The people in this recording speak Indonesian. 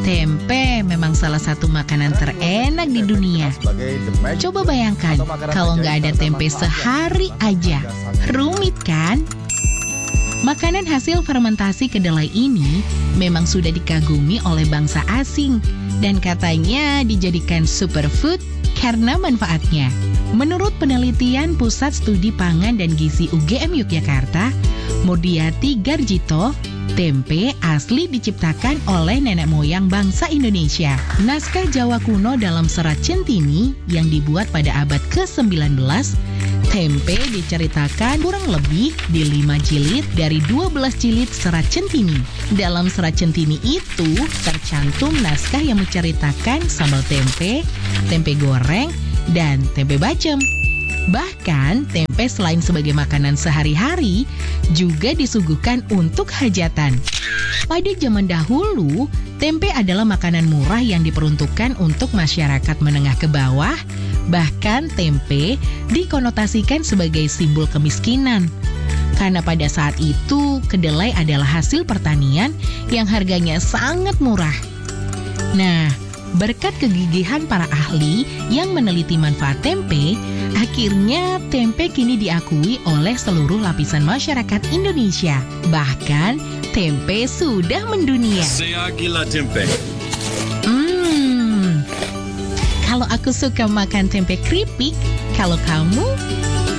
Tempe memang salah satu makanan terenak di dunia. Coba bayangkan kalau nggak ada tempe sehari aja. Rumit kan? Makanan hasil fermentasi kedelai ini memang sudah dikagumi oleh bangsa asing dan katanya dijadikan superfood karena manfaatnya. Menurut penelitian Pusat Studi Pangan dan Gizi UGM Yogyakarta, Muryati Garjito, tempe asli diciptakan oleh nenek moyang bangsa Indonesia. Naskah Jawa kuno dalam serat Centini yang dibuat pada abad ke-19, tempe diceritakan kurang lebih di 5 jilid dari 12 jilid serat Centini. Dalam serat Centini itu tercantum naskah yang menceritakan sambal tempe, tempe goreng, dan tempe bacem. Bahkan, tempe selain sebagai makanan sehari-hari, juga disuguhkan untuk hajatan. Pada zaman dahulu, tempe adalah makanan murah yang diperuntukkan untuk masyarakat menengah ke bawah. Bahkan, tempe dikonotasikan sebagai simbol kemiskinan. Karena pada saat itu, kedelai adalah hasil pertanian yang harganya sangat murah. Nah, berkat kegigihan para ahli yang meneliti manfaat tempe, akhirnya tempe kini diakui oleh seluruh lapisan masyarakat Indonesia. Bahkan, tempe sudah mendunia. Saya gila tempe. Kalau aku suka makan tempe keripik, kalau kamu